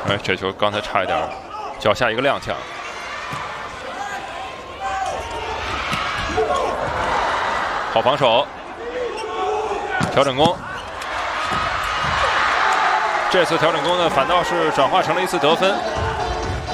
哎，这球刚才差一点脚下一个踉跄。好防守，调整攻。这次调整攻呢，反倒是转化成了一次得分。